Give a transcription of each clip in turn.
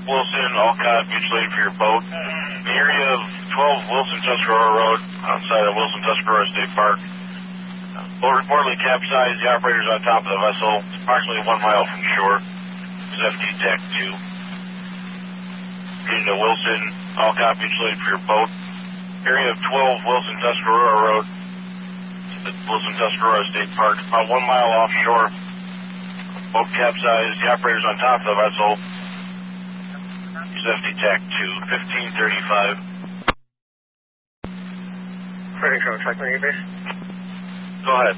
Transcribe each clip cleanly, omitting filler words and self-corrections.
Wilson, Alcott, mutual aid for your boat. The area of 12 Wilson Tuscarora Road, outside of Wilson Tuscarora State Park. Boat reportedly capsized. The operator's on top of the vessel. It's approximately 1 mile from shore. This is FD Tech 2. Heading to Wilson, Alcott, mutual aid for your boat. Area of 12 Wilson Tuscarora Road, Wilson Tuscarora State Park, about 1 mile offshore. Boat capsized. The operator's on top of the vessel. This is FD Tech 2, 1535. Ready for check my base. Go ahead.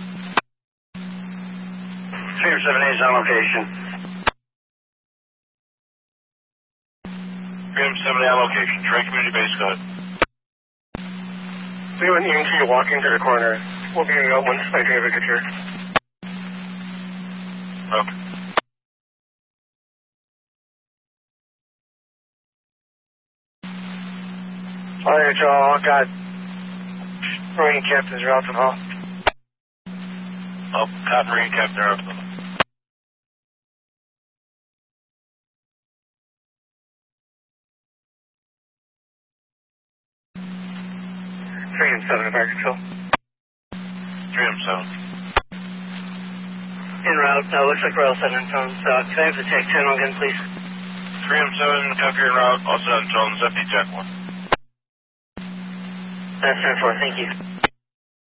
378 is on location. 370 on location. Trey Community Base, go ahead. We want EMT to walk into the corner. We'll be out once I think of a picture. Okay. Alright, y'all. Got Marine captains are out the hall. Alcott Marine Captain up. 3-7 if I control. 3-7. En route. Looks like we're all set in tones. Can I have the tech channel again, please? 3-7, copy en route. All set in tones. FD Tech 1. That's 10-4. Thank you.